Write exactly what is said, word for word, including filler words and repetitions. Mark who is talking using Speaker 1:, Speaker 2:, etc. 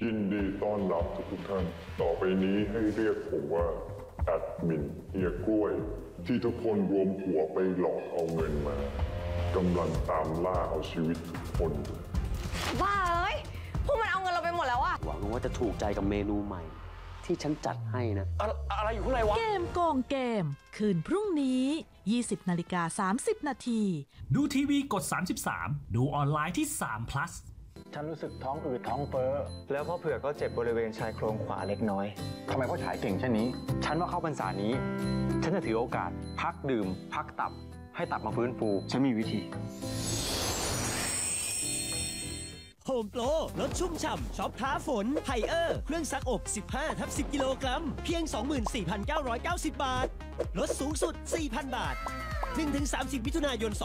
Speaker 1: ยินดีต้อนรับทุกท่านต่อไปนี้ให้เรียกผมว่าแอดมินเฮียกล้วยที่ทุกคนรวมหัวไปหลอกเอาเงินมากำลังตามล่าเอาชีวิตทุกคน
Speaker 2: บ้าเอ้ยพวกมันเอาเงินเราไปหมดแล้วอะ
Speaker 3: หวังว่าจะถูกใจกับเมนูใหม่ ที่ฉันจัดให้นะ
Speaker 4: อะไรอะไรอยู่ข้างในวะ
Speaker 5: เกมโกงเกม คืนพรุ่งนี้ ยี่สิบนาฬิกาสามสิบนาที
Speaker 6: ดูทีวีกดสามสิบสาม ดูออนไลน์ที่สาม plus
Speaker 7: ฉันรู้สึกท้องอืดท้องเฟ้อแล้วพ่อเผือกก็เจ็บบริเวณชายโครงขวาเล็กน้อยทำไมพ่อฉายเก่งเช่นนี้ ฉันว่าเข้าพรรษานี้ ฉันจะถือโอกาส พักดื่ม พักตับ ให้ตับมาฟื้นฟู ฉันมีวิธี
Speaker 8: โฮมโปรลดชุ่มฉ่ำช็อปท้าฝนไฮเออร์เครื่องซักอบ สิบห้าทับสิบ กิโลกรัม เพียง สองหมื่นสี่พันเก้าร้อยเก้าสิบ บาท ลดสูงสุด สี่พัน บาท หนึ่งถึงสามสิบ มิถุนายน